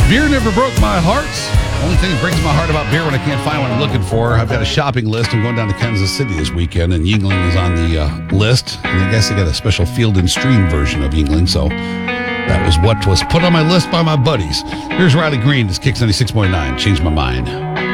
Beer never broke my heart. Only thing that breaks my heart about beer when I can't find what I'm looking for. I've got a shopping list. I'm going down to Kansas City this weekend, and Yuengling is on the list. And I guess they got a special Field and Stream version of Yuengling, so that was what was put on my list by my buddies. Here's Riley Green. This Kicks 96.9. Changed my mind.